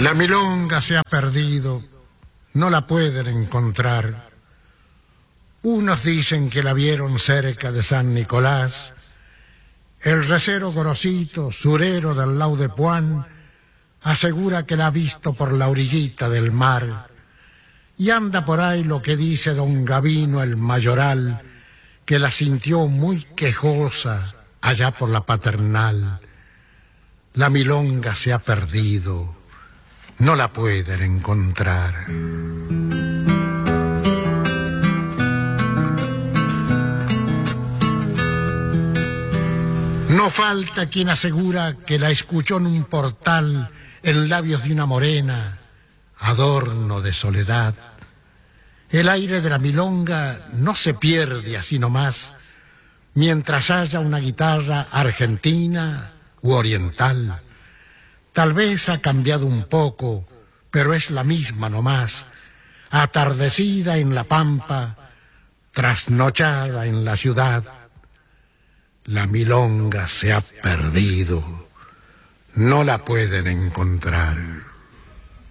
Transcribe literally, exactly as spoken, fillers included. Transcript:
La milonga se ha perdido, no la pueden encontrar. Unos dicen que la vieron cerca de San Nicolás. El recero Gorosito, surero del Lau de Puan, asegura que la ha visto por la orillita del mar. Y anda por ahí lo que dice don Gavino el mayoral, que la sintió muy quejosa allá por la Paternal. La milonga se ha perdido, no la pueden encontrar. No falta quien asegura que la escuchó en un portal en labios de una morena, adorno de soledad. El aire de la milonga no se pierde así nomás, mientras haya una guitarra argentina u oriental. Tal vez ha cambiado un poco, pero es la misma nomás, atardecida en la pampa, trasnochada en la ciudad. La milonga se ha perdido, no la pueden encontrar.